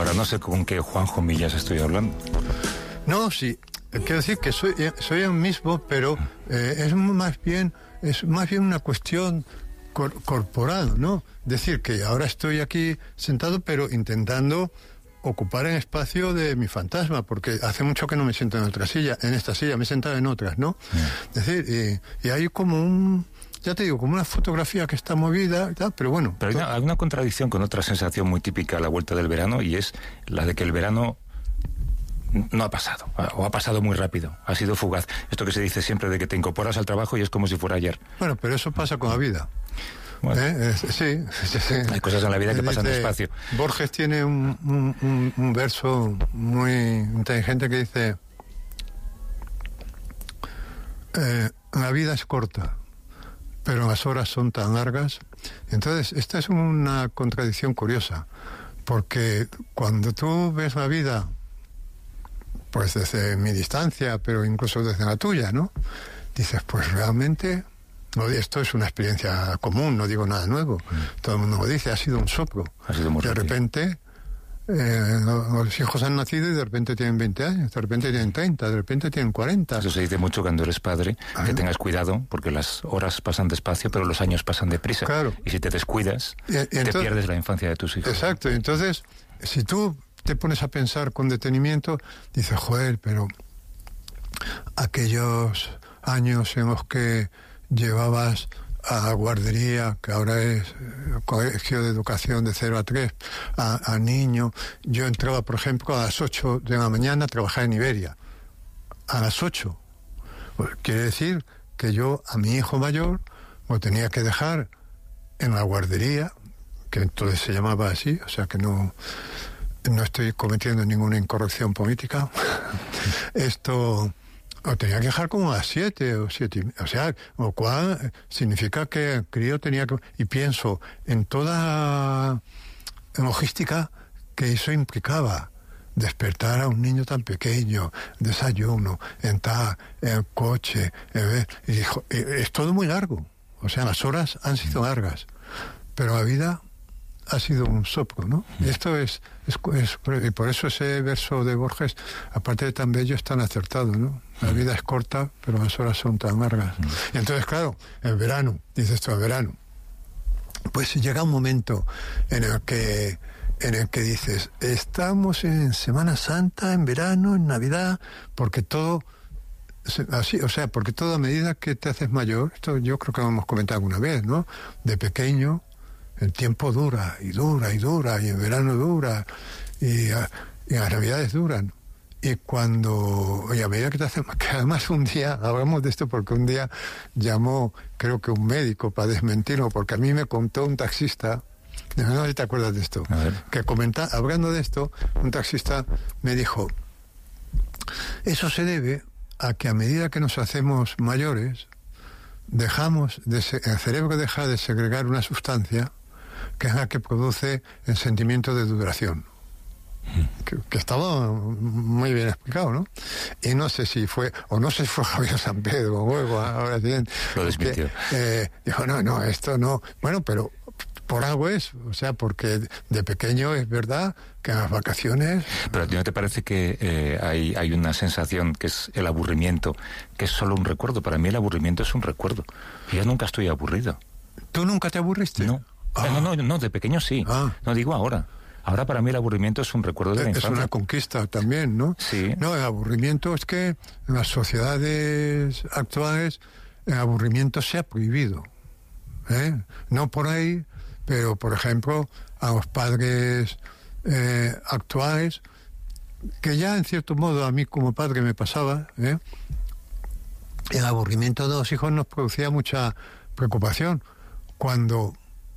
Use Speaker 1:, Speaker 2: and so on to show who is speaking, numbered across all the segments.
Speaker 1: Ahora no sé con qué Juanjo Millas estoy hablando.
Speaker 2: No, sí, quiero decir que soy el mismo, pero es más bien una cuestión corporal, ¿no? Decir que ahora estoy aquí sentado, pero intentando ocupar el espacio de mi fantasma, porque hace mucho que no me siento en esta silla, me he sentado en otras, ¿no? Es decir, y hay como ya te digo, como una fotografía que está movida y tal, pero bueno.
Speaker 1: Pero hay una contradicción con otra sensación muy típica a la vuelta del verano, y es la de que el verano no ha pasado, o ha pasado muy rápido, ha sido fugaz. Esto que se dice siempre de que te incorporas al trabajo y es como si fuera ayer.
Speaker 2: Bueno, pero eso pasa con la vida. Bueno, sí.
Speaker 1: Hay cosas en la vida que pasan despacio.
Speaker 2: Borges tiene un verso muy inteligente que dice: la vida es corta, pero las horas son tan largas. Entonces, esta es una contradicción curiosa, porque cuando tú ves la vida, pues desde mi distancia, pero incluso desde la tuya, ¿no? Dices, pues realmente esto es una experiencia común, no digo nada nuevo. Todo el mundo lo dice, ha sido un soplo.
Speaker 1: Ha sido muy rápido.
Speaker 2: De repente, los hijos han nacido y de repente tienen 20 años, de repente tienen 30, de repente tienen 40.
Speaker 1: Eso se dice mucho cuando eres padre, que tengas cuidado, porque las horas pasan despacio, pero los años pasan deprisa.
Speaker 2: Claro.
Speaker 1: Y si te descuidas, te pierdes la infancia de tus hijos.
Speaker 2: Exacto, entonces, si tú te pones a pensar con detenimiento, dices, joder, pero aquellos años en los que llevabas a la guardería, que ahora es colegio de educación de 0 a 3, a niño. Yo entraba, por ejemplo, a las 8 de la mañana a trabajar en Iberia. A las 8. Pues quiere decir que yo a mi hijo mayor lo tenía que dejar en la guardería, que entonces se llamaba así, o sea que no estoy cometiendo ninguna incorrección política. Esto lo tenía que dejar como a las 7 o 7, o sea, lo cual significa que el crío tenía que... Y pienso en toda logística que eso implicaba. Despertar a un niño tan pequeño, desayuno, entrar en el coche, y dijo, es todo muy largo. O sea, las horas han sido largas, pero la vida ha sido un soplo, ¿no? Esto es y por eso ese verso de Borges, aparte de tan bello, es tan acertado, ¿no? La vida es corta, pero las horas son tan largas. Y entonces, claro, el verano, dices tú, el verano, pues llega un momento en el que dices, estamos en Semana Santa, en verano, en Navidad, porque todo así, o sea, porque toda medida que te haces mayor, esto yo creo que lo hemos comentado alguna vez, ¿no? De pequeño el tiempo dura, y el verano dura, y las navidades duran. Y a medida que te hacen... Que además un día, hablamos de esto porque un día llamó, creo que un médico para desmentirlo, porque a mí me contó un taxista, no sé si te acuerdas de esto, que hablando de esto, un taxista me dijo, eso se debe a que a medida que nos hacemos mayores, el cerebro deja de segregar una sustancia que es la que produce el sentimiento de duración. Que estaba muy bien explicado, ¿no? Y no sé si fue Javier San Pedro o luego, ahora bien.
Speaker 1: Lo desmintió.
Speaker 2: Dijo, no, esto no. Bueno, pero por algo es, o sea, porque de pequeño es verdad que en las vacaciones...
Speaker 1: Pero ¿a ti no te parece que hay una sensación que es el aburrimiento, que es solo un recuerdo? Para mí el aburrimiento es un recuerdo. Yo nunca estoy aburrido.
Speaker 2: ¿Tú nunca te aburriste?
Speaker 1: No. No, de pequeño sí. No digo ahora. Ahora para mí el aburrimiento es un recuerdo de la infancia.
Speaker 2: Es una conquista también, ¿no?
Speaker 1: Sí.
Speaker 2: No, el aburrimiento es que en las sociedades actuales el aburrimiento se ha prohibido. No por ahí, pero por ejemplo a los padres actuales, que ya en cierto modo a mí como padre me pasaba, el aburrimiento de los hijos nos producía mucha preocupación cuando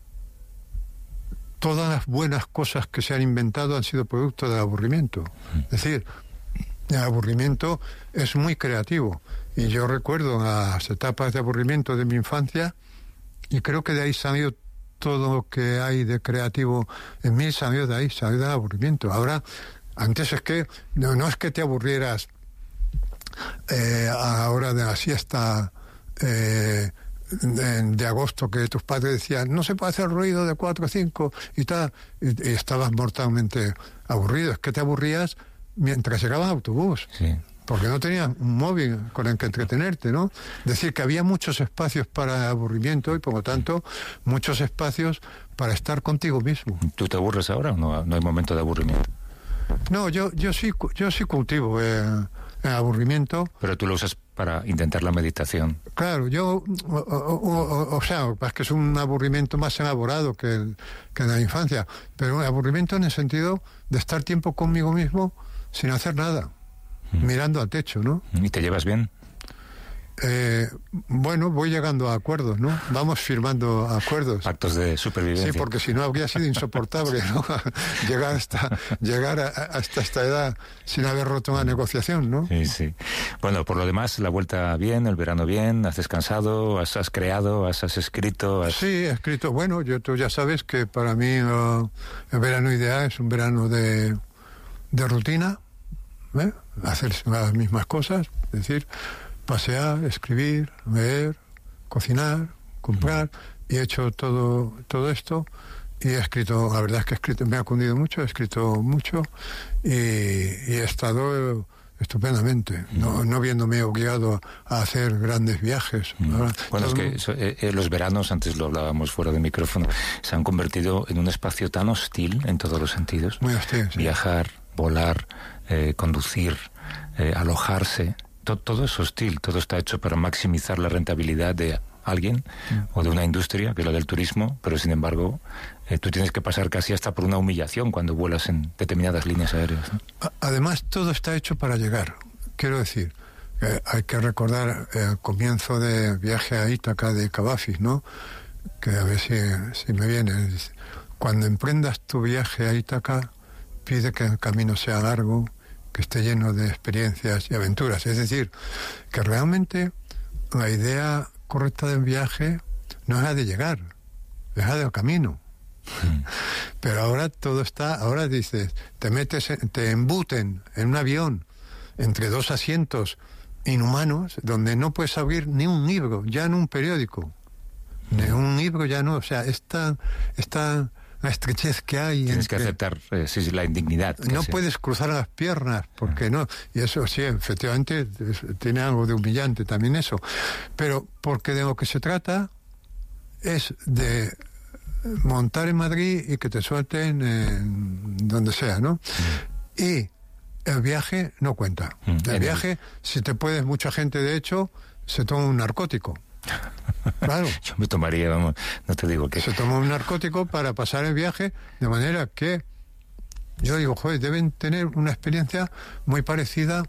Speaker 2: todas las buenas cosas que se han inventado han sido producto del aburrimiento. Es decir, el aburrimiento es muy creativo. Y yo recuerdo las etapas de aburrimiento de mi infancia y creo que de ahí salió todo lo que hay de creativo en mí, salió del aburrimiento. Ahora, antes es que no es que te aburrieras a la hora de la siesta de agosto, que tus padres decían, no se puede hacer ruido de 4 o 5 y tal, y estabas mortalmente aburrido. Es que te aburrías mientras llegaba el autobús.
Speaker 1: Sí.
Speaker 2: Porque no tenías un móvil con el que entretenerte, ¿no? Es decir, que había muchos espacios para aburrimiento y, por lo tanto, muchos espacios para estar contigo mismo.
Speaker 1: ¿Tú te aburres ahora o no hay momento de aburrimiento?
Speaker 2: No, yo sí cultivo el aburrimiento.
Speaker 1: Pero tú lo usas para intentar la meditación.
Speaker 2: Claro, yo, o sea, es que es un aburrimiento más elaborado que en la infancia, pero un aburrimiento en el sentido de estar tiempo conmigo mismo sin hacer nada. Mirando al techo, ¿no?
Speaker 1: ¿Y te llevas bien?
Speaker 2: Bueno, voy llegando a acuerdos, ¿no? Vamos firmando acuerdos.
Speaker 1: Pactos de supervivencia.
Speaker 2: Sí, porque si no habría sido insoportable, ¿no? llegar hasta esta edad sin haber roto una negociación, ¿no?
Speaker 1: Sí, sí. Bueno, por lo demás, la vuelta bien, el verano bien, has descansado, has creado, has escrito...
Speaker 2: Sí, he escrito. Bueno, tú ya sabes que para mí el verano ideal es un verano de rutina, hacer las mismas cosas, es decir, pasear, escribir, leer, cocinar, comprar, y he hecho todo esto y he escrito, la verdad es que me ha cundido mucho, he escrito mucho y he estado estupendamente, no viéndome obligado a hacer grandes viajes.
Speaker 1: Bueno, es que los veranos, antes lo hablábamos fuera de micrófono, se han convertido en un espacio tan hostil en todos los sentidos.
Speaker 2: Muy hostil, sí.
Speaker 1: Viajar, volar, conducir, alojarse, todo es hostil, todo está hecho para maximizar la rentabilidad de alguien o de una industria, que es la del turismo, pero sin embargo tú tienes que pasar casi hasta por una humillación cuando vuelas en determinadas líneas aéreas, ¿no?
Speaker 2: Además, todo está hecho para llegar. Quiero decir, hay que recordar el comienzo del viaje a Ítaca de Cavafis, ¿no? Que a ver si me viene. Cuando emprendas tu viaje a Ítaca, pide que el camino sea largo, que esté lleno de experiencias y aventuras. Es decir, que realmente la idea correcta del viaje no es la de llegar, es la del camino. Pero ahora dices, te embuten en un avión entre 2 asientos inhumanos, donde no puedes abrir ni un libro, ya en un periódico. Ni un libro ya no, o sea, está la estrechez que hay.
Speaker 1: Tienes que aceptar la indignidad.
Speaker 2: No puedes cruzar las piernas, porque no. Y eso sí, efectivamente, tiene algo de humillante también eso. Pero porque de lo que se trata es de montar en Madrid y que te suelten donde sea, ¿no? Y el viaje no cuenta. El viaje, si te puedes, mucha gente de hecho se toma un narcótico. Claro.
Speaker 1: Yo me tomaría, vamos, no te digo que...
Speaker 2: Se toma un narcótico para pasar el viaje, de manera que yo digo, joder, deben tener una experiencia muy parecida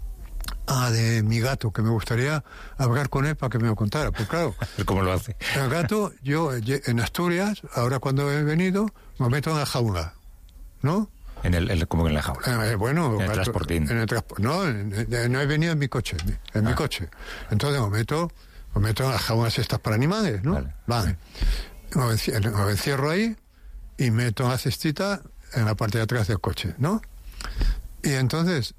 Speaker 2: a de mi gato, que me gustaría hablar con él para que me lo contara. Pues claro,
Speaker 1: ¿cómo lo hace?
Speaker 2: El gato, yo en Asturias, ahora cuando he venido, me meto en la jaula, ¿no?
Speaker 1: ¿Cómo en la jaula?
Speaker 2: Bueno,
Speaker 1: en el transportín.
Speaker 2: No he venido en mi coche, mi coche. Entonces me meto en las jaulas estas para animales, ¿no? Vale. Me encierro ahí y meto la cestita en la parte de atrás del coche, ¿no? Y entonces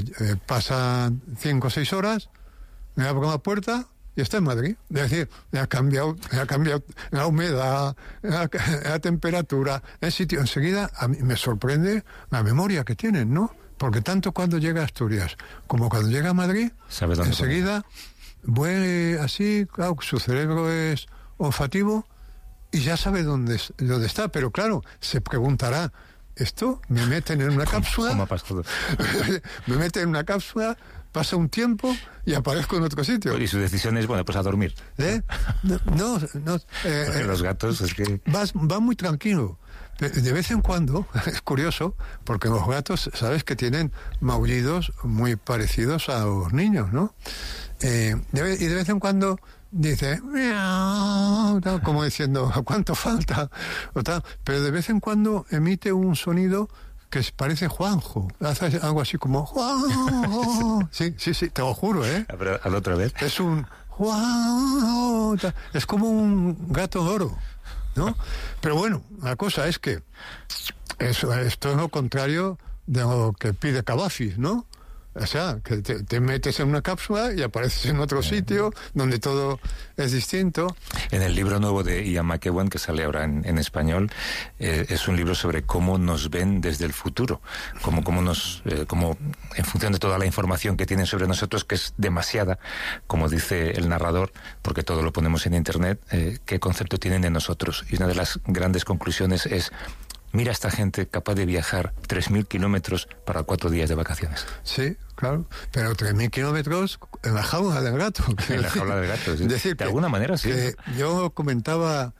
Speaker 2: pasan 5 o 6 horas, me abro la puerta y está en Madrid. Es decir, me ha cambiado la humedad, la temperatura, el sitio. Enseguida a mí me sorprende la memoria que tienen, ¿no? Porque tanto cuando llega a Asturias como cuando llega a Madrid, enseguida vuelve así, claro, su cerebro es olfativo y ya sabe dónde está. Pero claro, se preguntará, ¿esto me meten en una cápsula?
Speaker 1: ¿Cómo ha pasado?
Speaker 2: Me meten en una cápsula, pasa un tiempo y aparezco en otro sitio.
Speaker 1: Y su decisión es, bueno, pues a dormir.
Speaker 2: No.
Speaker 1: Los gatos es que...
Speaker 2: Va muy tranquilo. De vez en cuando, es curioso, porque los gatos, sabes que tienen maullidos muy parecidos a los niños, ¿no? Y de vez en cuando dice, miau, tal, como diciendo, ¿cuánto falta? O tal. Pero de vez en cuando emite un sonido que parece Juanjo. Hace algo así como, Juanjo. Sí, te lo juro, ¿eh?
Speaker 1: Pero a la otra vez.
Speaker 2: Es un Juanjo. Es como un gato loro, ¿no? Pero bueno, la cosa es que esto es lo contrario de lo que pide Cavafis, ¿no? O sea, que te metes en una cápsula y apareces en otro sitio donde todo es distinto.
Speaker 1: En el libro nuevo de Ian McEwan, que sale ahora en español, es un libro sobre cómo nos ven desde el futuro, cómo en función de toda la información que tienen sobre nosotros, que es demasiada, como dice el narrador, porque todo lo ponemos en Internet, qué concepto tienen de nosotros. Y una de las grandes conclusiones es: mira a esta gente capaz de viajar 3.000 kilómetros para 4 días de vacaciones.
Speaker 2: Sí, claro, pero 3.000 kilómetros en la jaula del gato.
Speaker 1: En la jaula del gato, sí.
Speaker 2: Decir
Speaker 1: de alguna manera, sí.
Speaker 2: Yo comentaba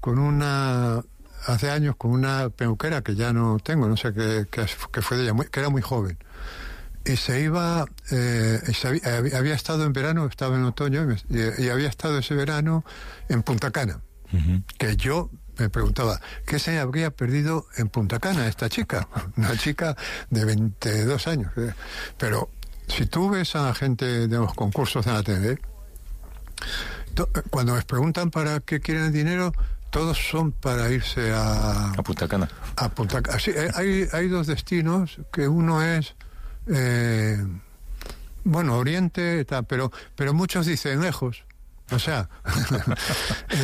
Speaker 2: hace años con una peluquera que ya no tengo, no sé qué fue de ella, que era muy joven. Y se iba, había estado en verano, estaba en otoño, y había estado ese verano en Punta Cana. Que yo me preguntaba, ¿qué se habría perdido en Punta Cana esta chica? Una chica de 22 años. Pero si tú ves a la gente de los concursos de la TV, cuando les preguntan para qué quieren el dinero, todos son para irse a
Speaker 1: Punta Cana.
Speaker 2: A Punta Cana. Sí, hay 2 destinos, que uno es Oriente, pero muchos dicen lejos. O sea,